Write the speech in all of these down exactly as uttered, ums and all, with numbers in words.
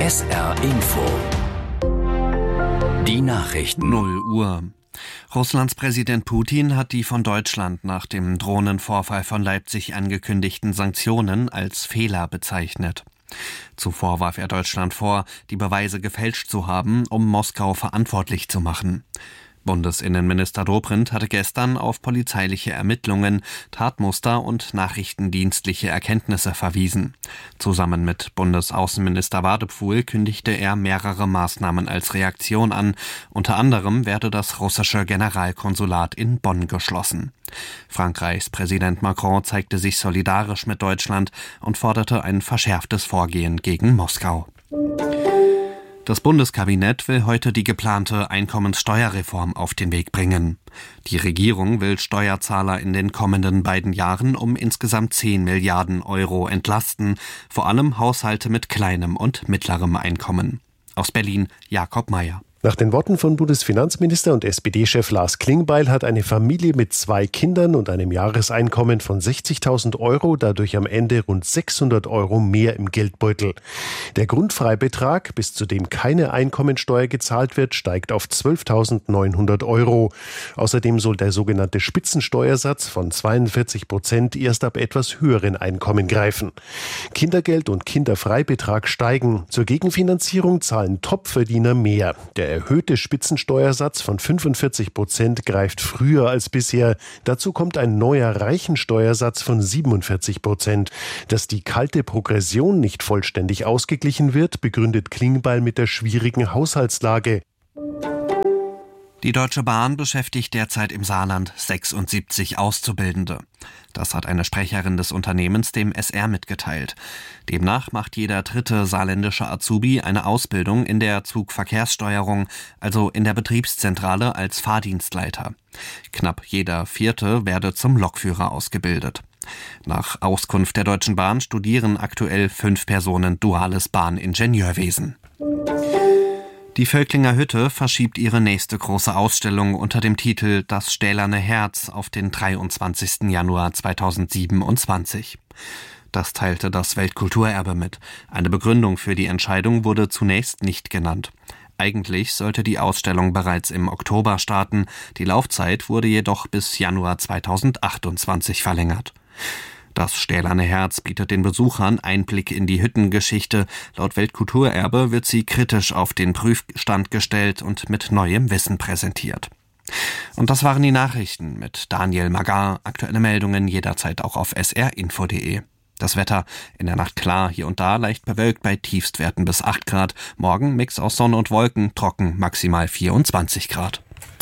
S R Info. Die Nachrichten. null Uhr. Russlands Präsident Putin hat die von Deutschland nach dem Drohnenvorfall von Leipzig angekündigten Sanktionen als Fehler bezeichnet. Zuvor warf er Deutschland vor, die Beweise gefälscht zu haben, um Moskau verantwortlich zu machen. Bundesinnenminister Dobrindt hatte gestern auf polizeiliche Ermittlungen, Tatmuster und nachrichtendienstliche Erkenntnisse verwiesen. Zusammen mit Bundesaußenminister Wadepfuhl kündigte er mehrere Maßnahmen als Reaktion an. Unter anderem werde das russische Generalkonsulat in Bonn geschlossen. Frankreichs Präsident Macron zeigte sich solidarisch mit Deutschland und forderte ein verschärftes Vorgehen gegen Moskau. Das Bundeskabinett will heute die geplante Einkommenssteuerreform auf den Weg bringen. Die Regierung will Steuerzahler in den kommenden beiden Jahren um insgesamt zehn Milliarden Euro entlasten, vor allem Haushalte mit kleinem und mittlerem Einkommen. Aus Berlin Jakob Mayer. Nach den Worten von Bundesfinanzminister und S P D-Chef Lars Klingbeil hat eine Familie mit zwei Kindern und einem Jahreseinkommen von sechzigtausend Euro dadurch am Ende rund sechshundert Euro mehr im Geldbeutel. Der Grundfreibetrag, bis zu dem keine Einkommensteuer gezahlt wird, steigt auf zwölftausendneunhundert Euro. Außerdem soll der sogenannte Spitzensteuersatz von zweiundvierzig Prozent erst ab etwas höheren Einkommen greifen. Kindergeld und Kinderfreibetrag steigen. Zur Gegenfinanzierung zahlen Topverdiener mehr. Der erhöhte Spitzensteuersatz von fünfundvierzig Prozent greift früher als bisher. Dazu kommt ein neuer Reichensteuersatz von siebenundvierzig Prozent. Dass die kalte Progression nicht vollständig ausgeglichen wird, begründet Klingbeil mit der schwierigen Haushaltslage. Die Deutsche Bahn beschäftigt derzeit im Saarland sechsundsiebzig Auszubildende. Das hat eine Sprecherin des Unternehmens dem S R mitgeteilt. Demnach macht jeder dritte saarländische Azubi eine Ausbildung in der Zugverkehrssteuerung, also in der Betriebszentrale als Fahrdienstleiter. Knapp jeder vierte werde zum Lokführer ausgebildet. Nach Auskunft der Deutschen Bahn studieren aktuell fünf Personen duales Bahningenieurwesen. Die Völklinger Hütte verschiebt ihre nächste große Ausstellung unter dem Titel »Das stählerne Herz« auf den dreiundzwanzigsten Januar zweitausendsiebenundzwanzig. Das teilte das Weltkulturerbe mit. Eine Begründung für die Entscheidung wurde zunächst nicht genannt. Eigentlich sollte die Ausstellung bereits im Oktober starten, die Laufzeit wurde jedoch bis Januar zweitausendachtundzwanzig verlängert. Das stählerne Herz bietet den Besuchern Einblick in die Hüttengeschichte. Laut Weltkulturerbe wird sie kritisch auf den Prüfstand gestellt und mit neuem Wissen präsentiert. Und das waren die Nachrichten mit Daniel Magar. Aktuelle Meldungen jederzeit auch auf s r info punkt d e. Das Wetter in der Nacht klar, hier und da leicht bewölkt bei Tiefstwerten bis acht Grad. Morgen Mix aus Sonne und Wolken, trocken maximal vierundzwanzig Grad.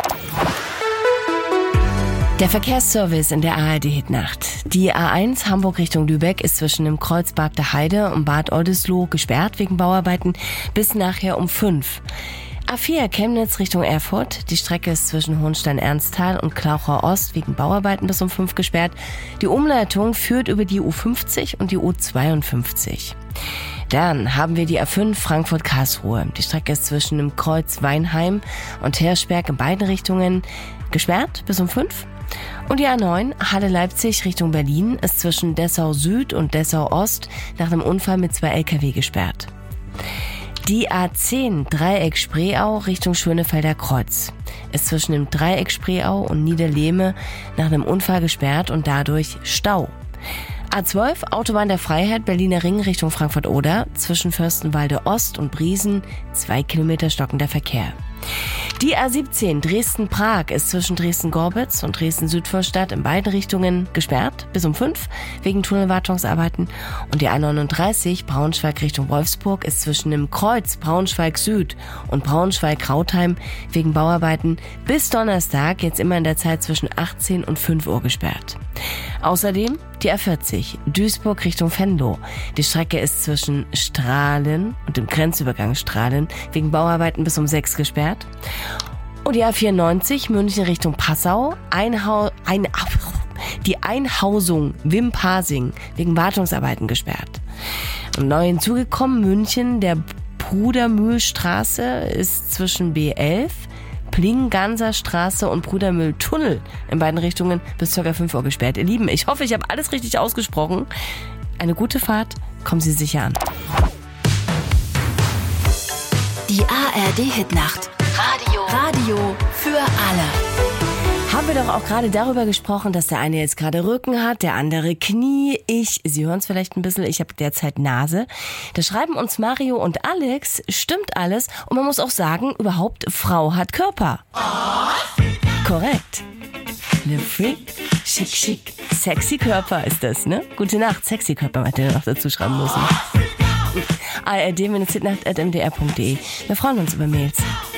Der Verkehrsservice in der A R D-Hitnacht. Die A eins Hamburg Richtung Lübeck ist zwischen dem Kreuz Bargter Heide und Bad Oldesloe gesperrt wegen Bauarbeiten bis nachher um fünf. A vier Chemnitz Richtung Erfurt. Die Strecke ist zwischen Hohenstein-Ernsthal und Klauchau Ost wegen Bauarbeiten bis um fünf gesperrt. Die Umleitung führt über die U fünfzig und die U zweiundfünfzig. Dann haben wir die A fünf Frankfurt-Karlsruhe. Die Strecke ist zwischen dem Kreuz Weinheim und Hirschberg in beiden Richtungen gesperrt bis um fünf. Und die A neun Halle-Leipzig Richtung Berlin ist zwischen Dessau Süd und Dessau Ost nach einem Unfall mit zwei L K W gesperrt. Die A zehn Dreieck Spreeau Richtung Schönefelder Kreuz ist zwischen dem Dreieck Spreeau und Niederlehme nach einem Unfall gesperrt und dadurch Stau. A zwölf Autobahn der Freiheit Berliner Ring Richtung Frankfurt-Oder zwischen Fürstenwalde Ost und Briesen zwei Kilometer stockender Verkehr. Die A siebzehn Dresden-Prag ist zwischen Dresden-Gorbitz und Dresden-Südvorstadt in beiden Richtungen gesperrt bis um fünf wegen Tunnelwartungsarbeiten. Und die A neununddreißig Braunschweig Richtung Wolfsburg ist zwischen dem Kreuz Braunschweig Süd und Braunschweig-Krautheim wegen Bauarbeiten bis Donnerstag jetzt immer in der Zeit zwischen achtzehn und fünf Uhr gesperrt. Außerdem die A vierzig Duisburg Richtung Venlo. Die Strecke ist zwischen Strahlen und dem Grenzübergang Strahlen wegen Bauarbeiten bis um sechs gesperrt. Und die A vierundneunzig München Richtung Passau. Einhau, ein, die Einhausung Wimpasing wegen Wartungsarbeiten gesperrt. Und neu hinzugekommen München, der Brudermühlstraße ist zwischen B elf Plinganser Straße und Brudermühltunnel in beiden Richtungen bis ca. fünf Uhr gesperrt. Ihr Lieben, ich hoffe, ich habe alles richtig ausgesprochen. Eine gute Fahrt, kommen Sie sicher an. A R D-Hitnacht. Radio. Radio für alle. Haben wir doch auch gerade darüber gesprochen, dass der eine jetzt gerade Rücken hat, der andere Knie. Ich, Sie hören es vielleicht ein bisschen, ich habe derzeit Nase. Da schreiben uns Mario und Alex, stimmt alles. Und man muss auch sagen, überhaupt, Frau hat Körper. Korrekt. Le Freak, schick, schick, sexy Körper ist das, ne? Gute Nacht, sexy Körper, hätte er noch dazu schreiben müssen. A R D-Hitnacht at m d r punkt d e. Wir freuen uns über Mails.